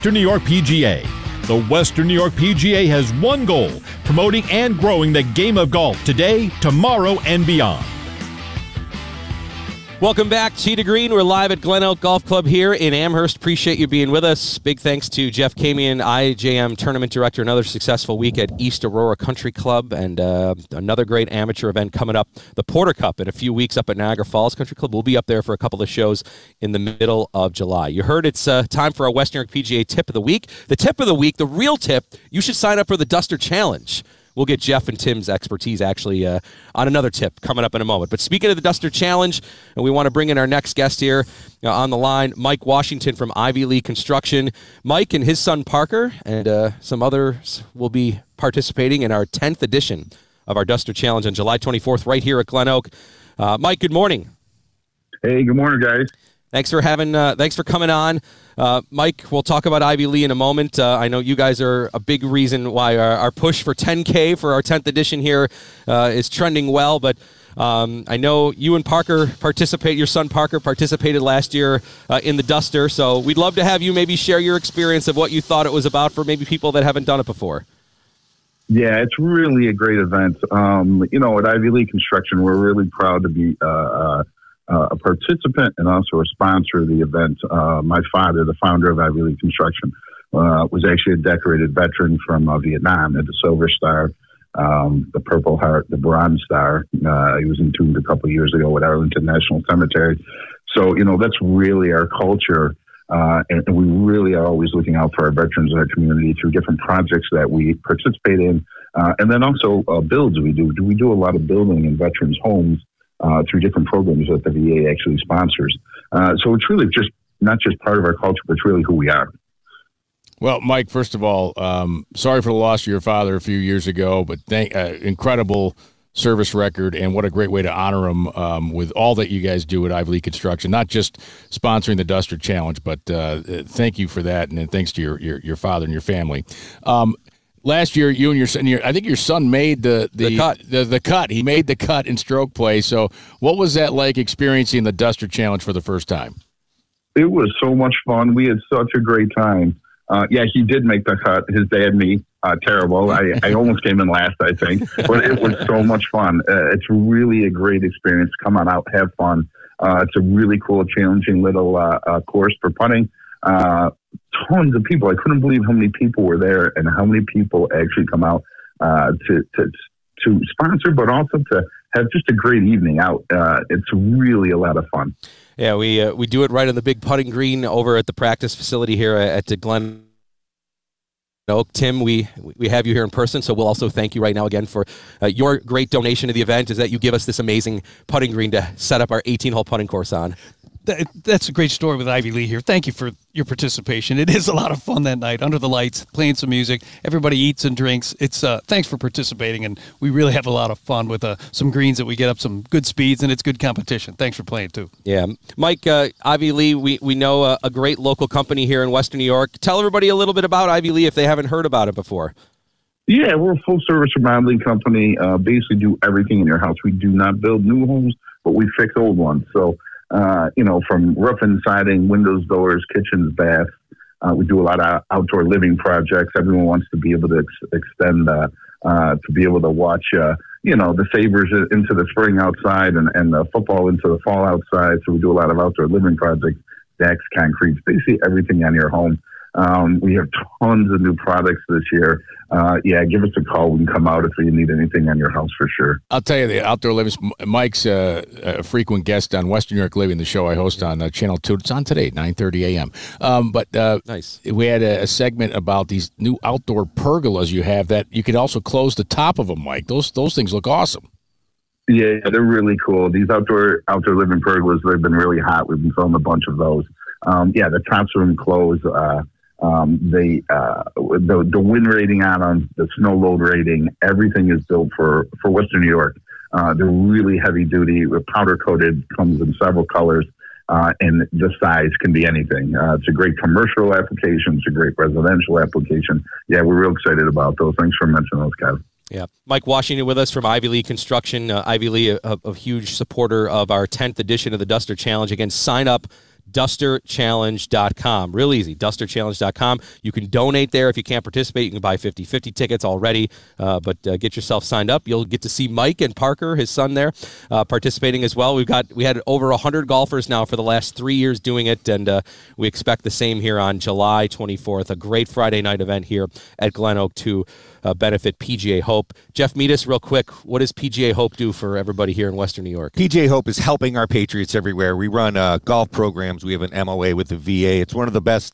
Western New York PGA. The Western New York PGA has one goal: promoting and growing the game of golf today, tomorrow, and beyond. Welcome back, Tee to Green. We're live at Glen Elk Golf Club here in Amherst. Appreciate you being with us. Big thanks to Jeff Kamian, IJM Tournament Director. Another successful week at East Aurora Country Club, and another great amateur event coming up, the Porter Cup, in a few weeks up at Niagara Falls Country Club. We'll be up there for a couple of shows in the middle of July. You heard it's time for our Western New York PGA Tip of the Week. The tip of the week, the real tip, you should sign up for the Duster Challenge. We'll get Jeff and Tim's expertise actually on another tip coming up in a moment. But speaking of the Duster Challenge, and we want to bring in our next guest here on the line, Mike Washington from Ivy Lee Construction. Mike and his son Parker and some others will be participating in our 10th edition of our Duster Challenge on July 24th right here at Glen Oak. Mike, good morning. Hey, good morning, guys. Thanks for coming on. Mike, we'll talk about Ivy Lee in a moment. I know you guys are a big reason why our push for 10K for our 10th edition here is trending well, but I know you and Parker your son Parker participated last year in the Duster, so we'd love to have you maybe share your experience of what you thought it was about for maybe people that haven't done it before. Yeah, it's really a great event. At Ivy Lee Construction, we're really proud to be a participant and also a sponsor of the event. My father, the founder of Ivy Lee Construction, was actually a decorated veteran from Vietnam, had the Silver Star, the Purple Heart, the Bronze Star. He was entombed a couple of years ago at Arlington National Cemetery. So, that's really our culture. And we really are always looking out for our veterans in our community through different projects that we participate in. And then also builds we do. We do a lot of building in veterans' homes through different programs that the VA actually sponsors. So it's really not just part of our culture, but it's really who we are. Well, Mike, first of all, sorry for the loss of your father a few years ago, but incredible service record, and what a great way to honor him with all that you guys do at Ivy Lee Construction, not just sponsoring the Duster Challenge, but thank you for that, and thanks to your father and your family. Last year, you and your son, I think your son made the cut. He made the cut in stroke play. So what was that like experiencing the Duster Challenge for the first time? It was so much fun. We had such a great time. He did make the cut. His dad, me, terrible. I almost came in last, I think. But it was so much fun. It's really a great experience. Come on out, have fun. It's a really cool, challenging little course for putting. Tons of people. I couldn't believe how many people were there and how many people actually come out to sponsor, but also to have just a great evening out. It's really a lot of fun. Yeah, we do it right on the big putting green over at the practice facility here at Glen Oak. Tim, we have you here in person, so we'll also thank you right now again for your great donation to the event, is that you give us this amazing putting green to set up our 18-hole putting course on. That's a great story with Ivy Lee here. Thank you for your participation. It is a lot of fun that night, under the lights, playing some music. Everybody eats and drinks. It's thanks for participating, and we really have a lot of fun with some greens that we get up some good speeds, and it's good competition. Thanks for playing, too. Yeah. Mike, Ivy Lee, we know a great local company here in Western New York. Tell everybody a little bit about Ivy Lee if they haven't heard about it before. Yeah, we're a full-service remodeling company. Basically do everything in your house. We do not build new homes, but we fix old ones. So, from roof and siding, windows, doors, kitchens, baths. We do a lot of outdoor living projects. Everyone wants to be able to extend, to be able to watch, the Sabres into the spring outside and the football into the fall outside. So we do a lot of outdoor living projects, decks, concrete, basically everything on your home. We have tons of new products this year. Give us a call. We can come out if you need anything on your house for sure. I'll tell you, the outdoor living, Mike's a frequent guest on Western New York Living, the show I host on Channel 2. It's on today at 9:30 a.m. Nice. We had a segment about these new outdoor pergolas you have that you could also close the top of them, Mike. Those things look awesome. Yeah, they're really cool. These outdoor living pergolas, they've been really hot. We've been selling a bunch of those. The tops of them close. The wind rating on them, the snow load rating, everything is built for Western New York. They're really heavy duty, powder coated, comes in several colors, and the size can be anything. It's a great commercial application. It's a great residential application. Yeah, we're real excited about those. Thanks for mentioning those, guys. Yeah. Mike Washington with us from Ivy Lee Construction. Ivy Lee, a huge supporter of our 10th edition of the Duster Challenge. Again, sign up dusterchallenge.com. Real easy, dusterchallenge.com. You can donate there. If you can't participate, you can buy 50-50 tickets already, but get yourself signed up. You'll get to see Mike and Parker, his son there, participating as well. We had over 100 golfers now for the last 3 years doing it, and we expect the same here on July 24th, a great Friday night event here at Glen Oak to benefit PGA Hope. Jeff, meet us real quick. What does PGA Hope do for everybody here in Western New York? PGA Hope is helping our Patriots everywhere. We run golf programs. We have an MOA with the VA. It's one of the best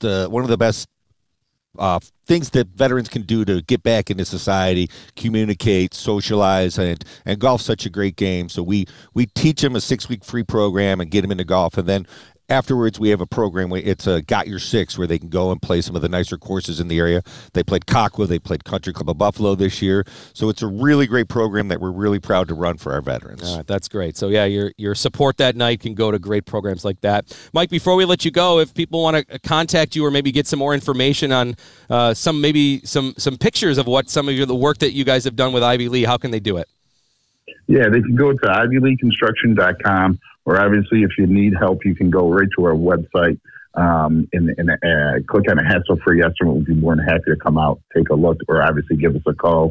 things that veterans can do to get back into society, communicate, socialize, and golf's such a great game. So we teach them a 6-week free program and get them into golf, and then afterwards, we have a program where it's a Got Your Six, where they can go and play some of the nicer courses in the area. They played Cockwood, they played Country Club of Buffalo this year. So it's a really great program that we're really proud to run for our veterans. All right, that's great. So, yeah, your support that night can go to great programs like that. Mike, before we let you go, if people want to contact you or maybe get some more information on some pictures of what some of the work that you guys have done with Ivy Lee, how can they do it? Yeah, they can go to ivyleeconstruction.com. Or obviously, if you need help, you can go right to our website and click on a hassle-free estimate. We'll be more than happy to come out, take a look, or obviously give us a call,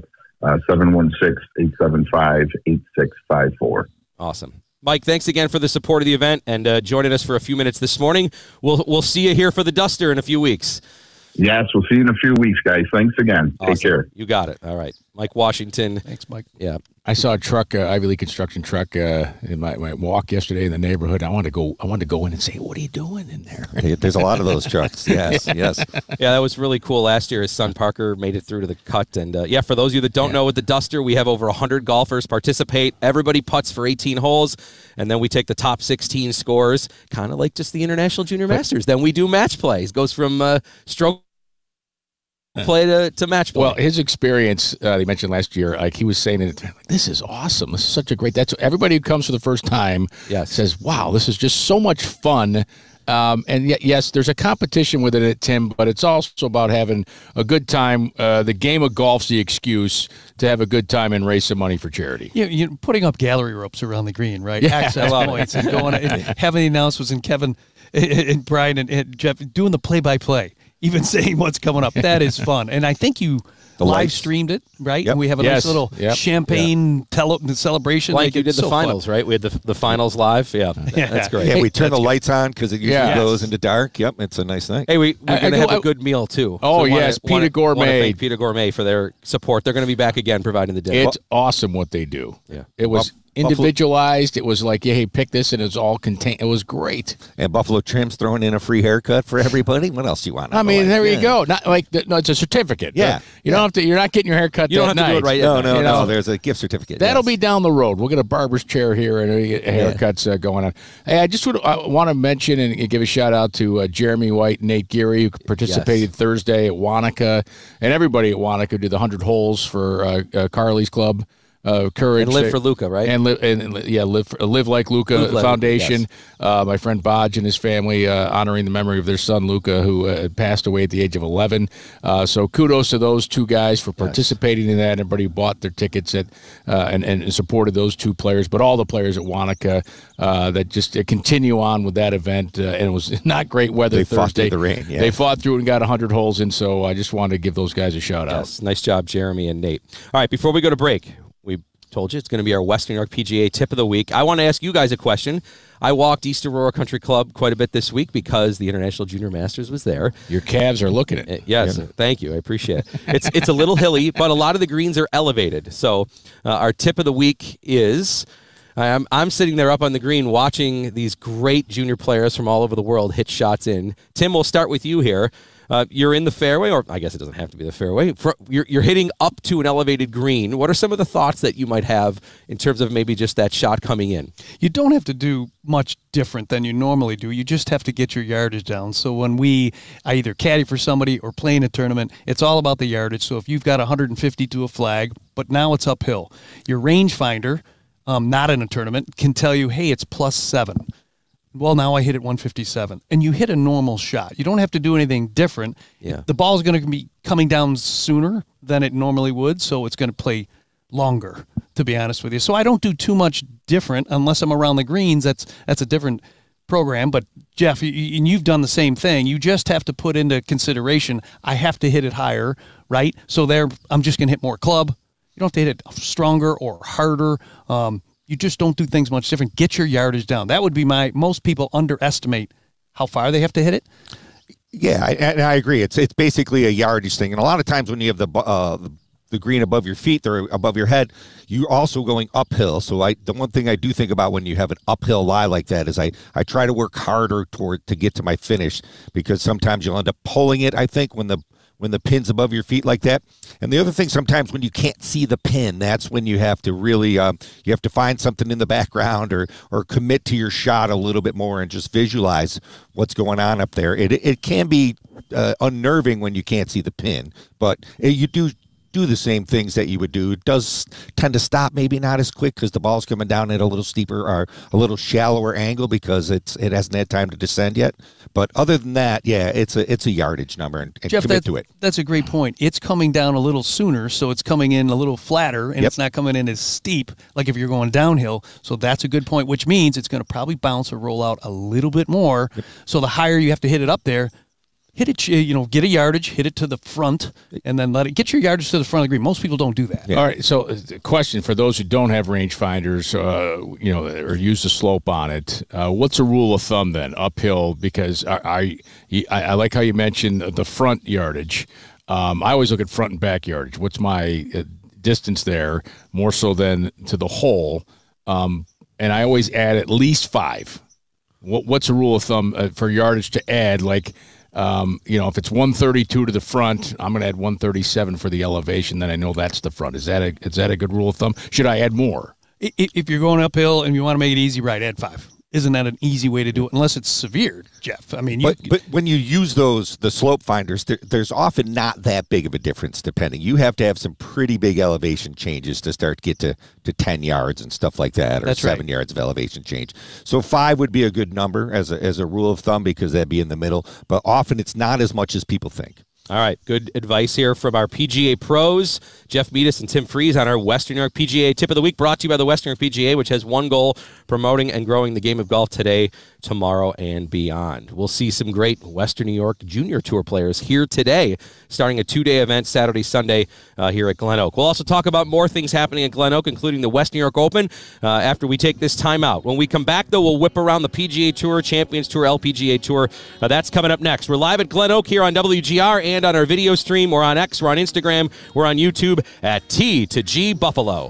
716-875-8654. Awesome. Mike, thanks again for the support of the event and joining us for a few minutes this morning. We'll see you here for the Duster in a few weeks. Yes, we'll see you in a few weeks, guys. Thanks again. Awesome. Take care. You got it. All right. Mike Washington. Thanks, Mike. Yeah. I saw a truck, Ivy League construction truck, in my walk yesterday in the neighborhood. I wanted to go in and say, "What are you doing in there?" There's a lot of those trucks. Yes. Yeah, that was really cool. Last year, his son Parker made it through to the cut. And for those of you that don't know, with the Duster, we have over 100 golfers participate. Everybody putts for 18 holes, and then we take the top 16 scores, kind of like just the International Junior Masters. Then we do match plays. Goes from stroke play to match play. Well, his experience, he mentioned last year, like he was saying, this is awesome. This is such a great, that's everybody who comes for the first time says, wow, this is just so much fun. And yet, yes, there's a competition with it, Tim, but it's also about having a good time. The game of golf's the excuse to have a good time and raise some money for charity. Yeah, you're putting up gallery ropes around the green, right? Yeah. Access points and going and having the announcements and Kevin and Brian and Jeff doing the play-by-play. Even saying what's coming up. That is fun. And I think you live streamed it, right? Yep. And we have a nice little champagne celebration. Like you did the finals, right? We had the finals live. Yeah, that's great. Yeah, we turn the lights on because it usually goes into dark. Yep, it's a nice night. Hey, we're going to have a good meal, too. Oh, yes, Pita Gourmet. Want to thank Pita Gourmet for their support. They're going to be back again providing the dinner. It's awesome what they do. Yeah. It was individualized. It was like, hey, pick this, and it's all contained. It was great. And Buffalo Trim's throwing in a free haircut for everybody. What else do you want? I mean, there you go. Not like it's a certificate. Yeah, you don't have to. You're not getting your haircut. You don't have to do it right. No. There's a gift certificate. That'll be down the road. We'll get a barber's chair here and haircuts going on. Hey, I just want to mention and give a shout out to Jeremy White, and Nate Geary, who participated Thursday at Wanaka, and everybody at Wanaka did the 100 holes for Carly's Club. Courage and Live for Luca, right? And live like Luca Foundation. Yes. My friend Bodge and his family honoring the memory of their son Luca, who had passed away at the age of 11. So kudos to those two guys for participating in that. Everybody who bought their tickets and supported those two players, but all the players at Wanaka that just continue on with that event. And it was not great weather Thursday. Fought through the rain. Yeah. They fought through it and got 100 holes in. So I just wanted to give those guys a shout out. Yes, nice job, Jeremy and Nate. All right, before we go to break, we told you it's going to be our Western New York PGA tip of the week. I want to ask you guys a question. I walked East Aurora Country Club quite a bit this week because the International Junior Masters was there. Your calves are looking at it. Yes, thank you. I appreciate it. It's a little hilly, but a lot of the greens are elevated. So our tip of the week is I'm sitting there up on the green watching these great junior players from all over the world hit shots in. Tim, we'll start with you here. You're in the fairway, or I guess it doesn't have to be the fairway. You're hitting up to an elevated green. What are some of the thoughts that you might have in terms of maybe just that shot coming in? You don't have to do much different than you normally do. You just have to get your yardage down. So when I either caddy for somebody or play in a tournament, it's all about the yardage. So if you've got 150 to a flag, but now it's uphill, your rangefinder, not in a tournament, can tell you, hey, it's +7. Well, now I hit it 157. And you hit a normal shot. You don't have to do anything different. Yeah. The ball's going to be coming down sooner than it normally would, so it's going to play longer, to be honest with you. So I don't do too much different unless I'm around the greens. That's a different program, but Jeff, and you've done the same thing. You just have to put into consideration, I have to hit it higher, right? So I'm just going to hit more club. You don't have to hit it stronger or harder. You just don't do things much different. Get your yardage down. That would be most people underestimate how far they have to hit it. Yeah, I agree. It's basically a yardage thing. And a lot of times when you have the green above your feet or above your head, you're also going uphill. So the one thing I do think about when you have an uphill lie like that is I try to work harder to get to my finish, because sometimes you'll end up pulling it, I think, when the pin's above your feet like that. And the other thing, sometimes when you can't see the pin, that's when you have to really you have to find something in the background or commit to your shot a little bit more and just visualize what's going on up there. It can be unnerving when you can't see the pin, but you do the same things that you would do. It does tend to stop maybe not as quick because the ball's coming down at a little steeper or a little shallower angle because it hasn't had time to descend yet. But other than that, yeah, it's a yardage number and Jeff, commit to it. That's a great point. It's coming down a little sooner, so it's coming in a little flatter, and It's not coming in as steep like if you're going downhill. So that's a good point, which means it's going to probably bounce or roll out a little bit more. Yep. So the higher you have to hit it up there, hit it, get a yardage, hit it to the front, and then get your yardage to the front of the green. Most people don't do that. Yeah. All right, so question for those who don't have rangefinders, or use the slope on it, what's a rule of thumb then, uphill? Because I like how you mentioned the front yardage. I always look at front and back yardage. What's my distance there, more so than to the hole? And I always add at least 5. What's a rule of thumb for yardage to add, like, if it's 132 to the front, I'm going to add 137 for the elevation. Then I know that's the front. Is that a good rule of thumb? Should I add more? If you're going uphill and you want to make it easy, right, add 5. Isn't that an easy way to do it? Unless it's severe, Jeff. I mean, but when you use the slope finders, there's often not that big of a difference. Depending, you have to have some pretty big elevation changes to start to get to 10 yards and stuff like that, or 7 yards of elevation change. So 5 would be a good number as a rule of thumb, because that'd be in the middle. But often it's not as much as people think. All right, good advice here from our PGA pros, Jeff Meadis and Tim Freeze, on our Western New York PGA Tip of the Week, brought to you by the Western New York PGA, which has one goal: promoting and growing the game of golf today, tomorrow, and beyond. We'll see some great Western New York Junior Tour players here today, starting a 2-day event Saturday, Sunday here at Glen Oak. We'll also talk about more things happening at Glen Oak, including the West New York Open, after we take this time out. When we come back, though, we'll whip around the PGA Tour, Champions Tour, LPGA Tour. That's coming up next. We're live at Glen Oak here on WGR and on our video stream. We're on X, we're on Instagram, we're on YouTube at T2G Buffalo.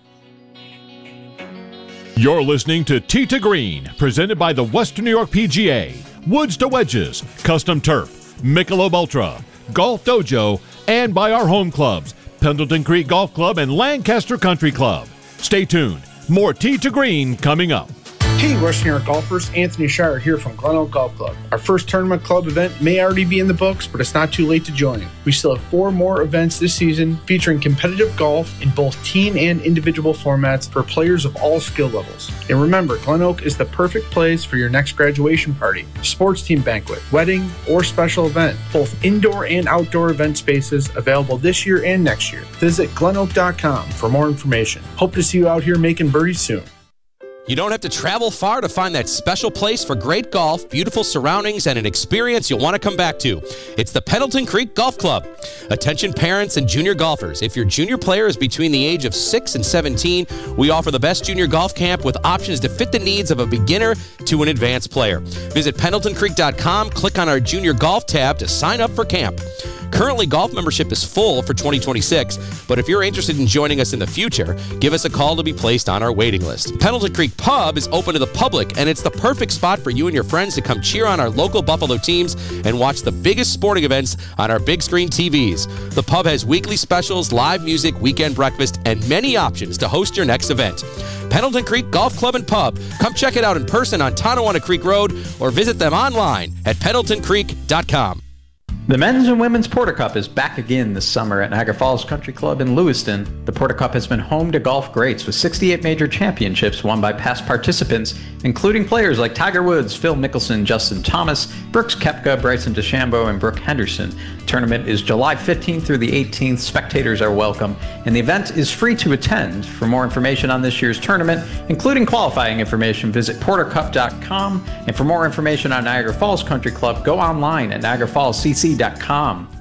You're listening to Tee to Green, presented by the Western New York PGA, Woods to Wedges, Custom Turf, Michelob Ultra, Golf Dojo, and by our home clubs, Pendleton Creek Golf Club and Lancaster Country Club. Stay tuned. More Tee to Green coming up. Hey, Western New York golfers, Anthony Shire here from Glen Oak Golf Club. Our first tournament club event may already be in the books, but it's not too late to join. We still have 4 more events this season featuring competitive golf in both team and individual formats for players of all skill levels. And remember, Glen Oak is the perfect place for your next graduation party, sports team banquet, wedding, or special event. Both indoor and outdoor event spaces available this year and next year. Visit glenoak.com for more information. Hope to see you out here making birdies soon. You don't have to travel far to find that special place for great golf, beautiful surroundings, and an experience you'll want to come back to. It's the Pendleton Creek Golf Club. Attention parents and junior golfers. If your junior player is between the age of 6 and 17, we offer the best junior golf camp with options to fit the needs of a beginner to an advanced player. Visit PendletonCreek.com, click on our junior golf tab to sign up for camp. Currently, golf membership is full for 2026, but if you're interested in joining us in the future, give us a call to be placed on our waiting list. Pendleton Creek Pub is open to the public, and it's the perfect spot for you and your friends to come cheer on our local Buffalo teams and watch the biggest sporting events on our big screen TVs. The pub has weekly specials, live music, weekend breakfast, and many options to host your next event. Pendleton Creek Golf Club and Pub. Come check it out in person on Tonawanda Creek Road or visit them online at pendletoncreek.com. The men's and women's Porter Cup is back again this summer at Niagara Falls Country Club in Lewiston. The Porter Cup has been home to golf greats with 68 major championships won by past participants, including players like Tiger Woods, Phil Mickelson, Justin Thomas, Brooks Koepka, Bryson DeChambeau, and Brooke Henderson. The tournament is July 15th through the 18th. Spectators are welcome, and the event is free to attend. For more information on this year's tournament, including qualifying information, visit portercup.com. And for more information on Niagara Falls Country Club, go online at niagarafallscc.com.